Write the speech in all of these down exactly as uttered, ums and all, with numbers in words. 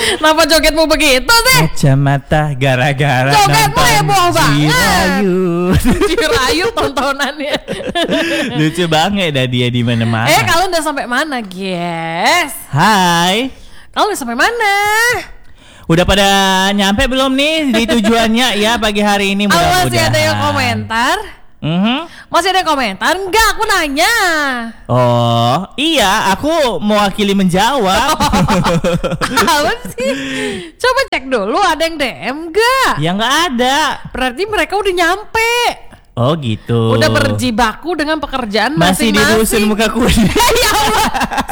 Kenapa jogetmu begitu sih? Kacamata gara-gara jogetmu heboh banget. Jirayut. Jirayut tontonannya. Lucu banget dah dia di mana-mana. Eh, kalian udah sampai mana, guys? Hai. Kalian udah sampai mana? Udah pada nyampe belum nih di tujuannya ya pagi hari ini mudah-mudahan. Masih ada yang komentar? Mm-hmm. Masih ada yang komentar? Enggak, aku nanya. Oh, iya, aku mewakili menjawab. Apa sih? Coba cek dulu ada yang D M enggak? Ya nggak ada. Berarti mereka udah nyampe. Oh gitu. Udah berjibaku dengan pekerjaan masih di masing-masing. dusun muka kuning. Ya Allah,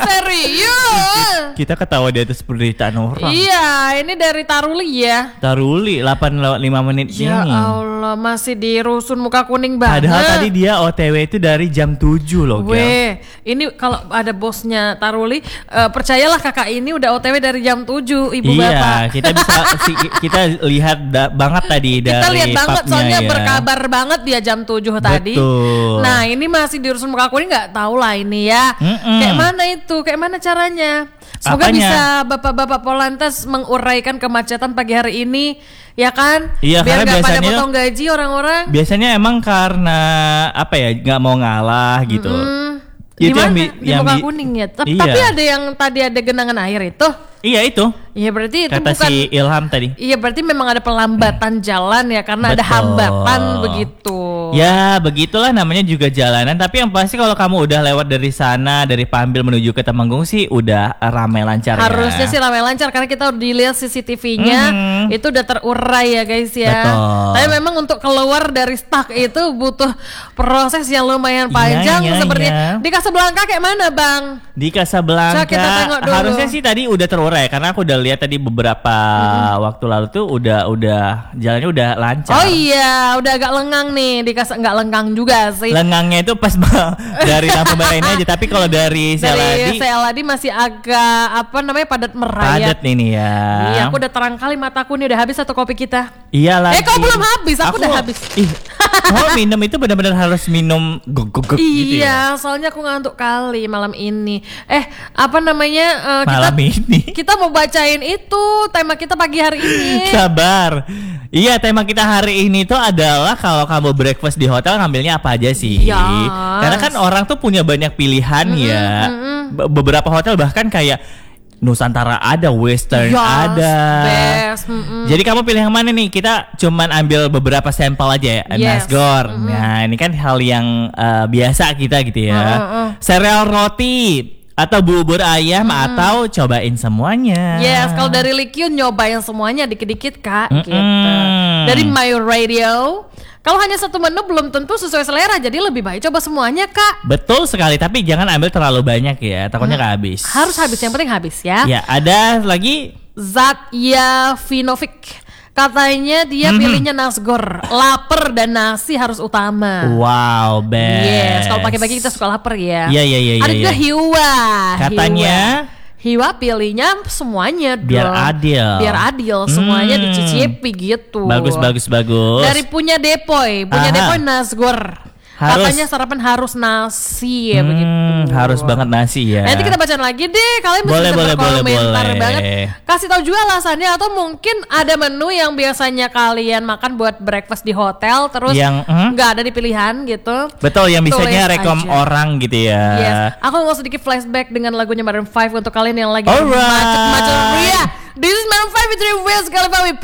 serius. Kita ketawa di atas penderitaan orang. Iya, ini dari Taruli ya. Taruli delapan lewat lima menit Ya ini. Allah, masih di rusun muka kuning banget. Padahal tadi dia O T W itu dari jam tujuh loh, Gel. Weh, ini kalau ada bosnya Taruli, uh, percayalah kakak ini udah O T W dari jam tujuh, Ibu iya, Bapak. kita bisa si, kita lihat da, banget tadi dari Kita lihat banget pubnya soalnya ya. berkabar banget dia jam tujuh tadi. Betul. Nah, ini masih di rusun muka kuning, nggak tahu lah ini ya. Mm-mm. Kayak mana itu? Kayak mana caranya? Semoga Apanya? bisa Bapak-bapak Polantas menguraikan kemacetan pagi hari ini, ya kan? Iya, biar karena nggak pada biasanya- potong gaji orang-orang. Biasanya emang karena apa ya, nggak mau ngalah gitu. Hmm, Itu di mana? yang bi- Di yang muka bi- kuning ya. Tep- Iya. Tapi ada yang tadi ada genangan air itu. Iya itu. Iya berarti itu Kata bukan. si Ilham tadi. Iya berarti memang ada pelambatan jalan ya karena ada Betul. hambatan begitu. Ya begitulah namanya juga jalanan. Tapi yang pasti kalau kamu udah lewat dari sana, dari Pambil menuju ke Temanggung sih udah ramai lancar. Harusnya ya. sih ramai lancar karena kita udah dilihat C C T V-nya Mhm. itu udah terurai ya guys ya. Betul. Tapi memang untuk keluar dari stuck itu butuh proses yang lumayan Iya, panjang iya, seperti iya. di Casablanca kayak mana bang? Di Casablanca Coba kita tengok dulu. harusnya sih tadi udah terurai karena aku udah lihat tadi beberapa waktu lalu tuh udah udah jalannya udah lancar. Oh iya udah agak lengang nih di Casa nggak lengang juga sih. Lengangnya itu pas dari lampu merah ini aja, tapi kalau dari Dari Seladi Seladi masih agak apa namanya padat merayat. padat nih nih ya. Iya, aku udah terang kali mataku nih udah habis satu kopi kita. Iya lagi. Eh, kau belum habis, aku udah habis. Ih, oh minum itu benar-benar harus minum guk guk guk gitu ya. Iya, soalnya aku ngantuk kali malam ini. Eh, apa namanya? eh, Malam kita, ini. Kita mau bacain itu tema kita pagi hari ini. Sabar. Iya, tema kita hari ini tuh adalah kalau kamu breakfast di hotel ngambilnya apa aja sih? Yes. Karena kan orang tuh punya banyak pilihan ya. Be- Beberapa hotel bahkan kayak Nusantara ada, Western Yes, ada. best, mm-mm. Jadi kamu pilih yang mana nih? Kita cuman ambil beberapa sampel aja ya. Yes. Nasgor. Nah, ini kan hal yang uh, biasa kita gitu ya. Mm-mm. Sereal roti atau bubur ayam atau cobain semuanya. Yes, kalau dari Likyun nyobain semuanya dikit-dikit kak, Mm-mm. gitu. Dari My Radio, kalau hanya satu menu belum tentu sesuai selera, jadi lebih baik coba semuanya kak. Betul sekali, tapi jangan ambil terlalu banyak ya, takutnya nggak habis. Harus habis, yang penting habis ya. Ya, ada lagi. Zatya Vinovic katanya dia Mhm. pilihnya nasgor, lapar dan nasi harus utama. Wow, best. Yes, kalau pagi-pagi kita suka lapar ya. Iya, iya, iya, Ada iya, juga iya. Hiwa. Katanya Hiwa, Hiwa pilihnya semuanya dong. biar adil. Biar adil, semuanya Hmm. dicicipi gitu. Bagus, bagus, bagus. Dari punya Depoy, punya Aha. Depoy nasgor. Harus. Katanya sarapan harus nasi ya Hmm, begitu. harus banget nasi ya. Nanti kita bacain lagi deh. Kalian bisa Boleh, boleh, boleh, berkomentar boleh. banget. Kasih tahu juga alasannya atau mungkin ada menu yang biasanya kalian makan buat breakfast di hotel terus Yang, hmm? nggak ada di pilihan gitu. Betul, yang bisanya Tulis rekom aja. orang gitu ya. Yes, aku mau sedikit flashback dengan lagunya Maroon five untuk kalian yang lagi Alright. macet-macet ria. This is Maroon five with Real Wheels Khalifa.